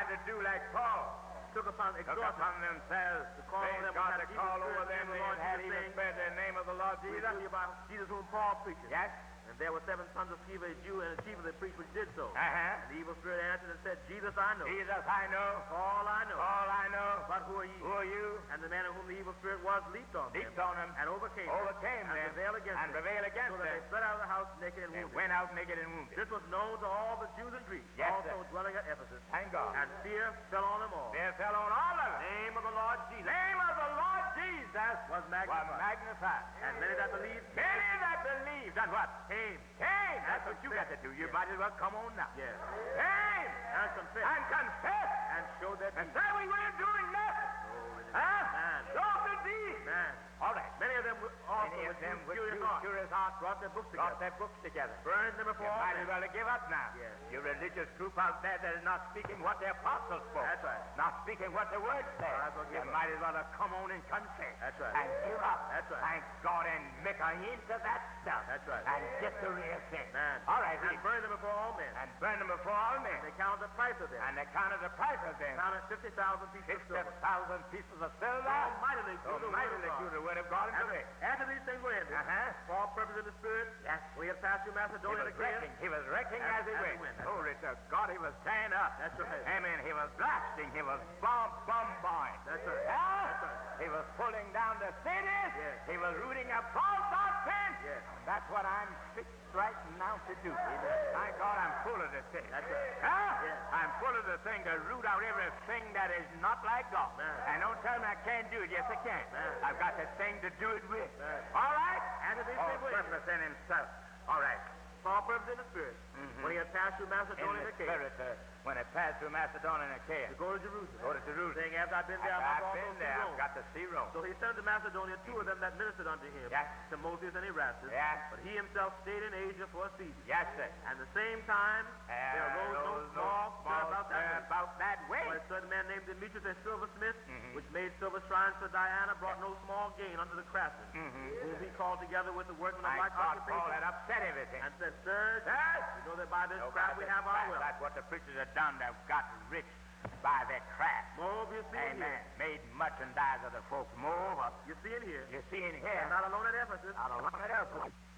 tried to do like Paul. took upon Took upon themselves, to call praise them God, with to that call evil over spirit them in the they Lord had Jesus, even saying, spared the name of the Lord we Jesus. read about Jesus whom Paul preaches. Yes. And there were 7 sons of Sceva, a Jew, and a chief of the priests which did so. Uh-huh. And the evil spirit answered and said, Jesus I know. Jesus I know. All I know. All I know. But who are ye? Who are you? And the man of whom the evil spirit was leaped on Leaped them. on him. And overcame Overcame them. them. And prevailed against And them. prevailed against So that them. they fled out of the house naked and They wounded. went out naked and wounded. This was known to all the Jews and Greeks, Yes, also sir. dwelling at Ephesus. Thank God. And fear fell on them all. There fell on all of them. Name of the Lord Jesus Name of the Lord Jesus was magnified. magnified. And many that believed Many that believed and what? came. Came. That's what you got to do. You might as well come on now. Yes. Came And confessed. and confess And showed their and deeds. say we weren't doing nothing. Glory to Huh? Man. Show the deed. Man. All right. Many of them also Many of them with curious hearts curious hearts brought their books brought together. their books together. Burned them before You all might as men. well give up now. Yes. You religious group out there that is not speaking what the apostles spoke. That's right. Not speaking what the word said. Might as well You give up. might as well have come on and confess. That's right. And give up. That's right. Thank God and make an end to that stuff. That's right. And get the real thing. Man. All right, And read. burned them before all men. And burn them before all men. They counted the price of them. And they counted the price of them. Counted 50,000 pieces of silver. 50,000 pieces of silver. Almightily So through the word of mightily God. through the word of God and today. After these things were ended, Paul purposed in the Spirit, Yes. when he had passed through He Macedonia was and Achaia, wrecking. He was wrecking As as he he went. went. Glory to God. He was tearing up. That's right. Amen. He was blasting. He was bombarding. That's right. Huh? That's right. He was pulling down the cities. Yes. He was rooting up false doctrine. Yes. And that's what I'm fixed right now to do. Thank God I'm full of the thing. That's right. Huh? Yes. I'm full of the thing to root out everything that is not like God. Man. And don't tell me I can't do it. Yes, I can. Man. I've got the thing to do it with. Man. All right? After these Oh, things were ended, purpose in himself. All right. Paul purposed in the Spirit, when he had passed through In Macedonia the and Achaia, spirit, when it passed through Macedonia and Achaia. to go to Jerusalem, Go to Jerusalem. saying, after I've been there, I must I've also been see there. Rome. I've got to see Rome. So he sent to Macedonia 2 of them that ministered unto him, Yes. Timotheus and Erastus. Yes. But he himself stayed in Asia for a season. Yes, sir. And the same time, there arose no small stir about that way. For a certain man named Demetrius, a silversmith, which made silver shrines for Diana, brought no small gain unto the craftsmen, whom he called together with the workmen of I like thought Paul occupation, had upset everything. and said, Sirs, Yes. you know that by this So craft we by have this our craft, wealth. That's what the preachers have done. They've got rich by their craft. Moreover, you see in Amen. here. Made merchandise of the folks. Moreover, You see in here. you see in And here, not alone at Ephesus, not alone at Ephesus,